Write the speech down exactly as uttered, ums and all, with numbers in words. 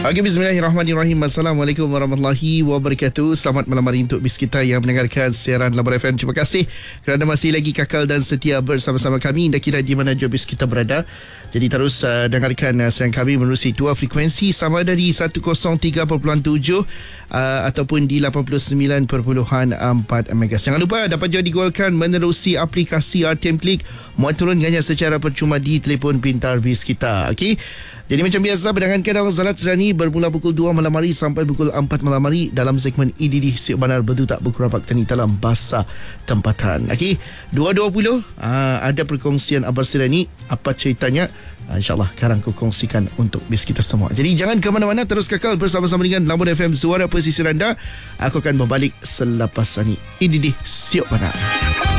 Okay, bismillahirrahmanirrahim. Assalamualaikum warahmatullahi wabarakatuh. Selamat malam hari untuk bis kita yang mendengarkan siaran Labur F M. Terima kasih kerana masih lagi kekal dan setia bersama-sama kami. Dah kira di mana je bis kita berada. Jadi terus uh, dengarkan uh, siaran kami menerusi dua frekuensi, sama ada di seratus tiga perpuluhan tujuh uh, ataupun di lapan puluh sembilan perpuluhan empat megahertz. Jangan lupa dapat juga digolkan menerusi aplikasi R T M Click. Muat turunkannya secara percuma di telefon pintar bis kita. Okey. Jadi macam biasa, berdengarkan Awak Zalat Serani bermula pukul dua malam hari sampai pukul empat malam hari dalam segmen I D D Siok Banar Betul Tak Berkerapak Tani dalam Bahasa Tempatan. Okey, dua dua puluh uh, ada perkongsian Abang Serani. Apa ceritanya? Uh, InsyaAllah sekarang aku kongsikan untuk bis kita semua. Jadi jangan ke mana-mana, terus kekal bersama-sama dengan Labur F M, suara pesisir anda. Aku akan berbalik selepas ini. I D D Siok Banar.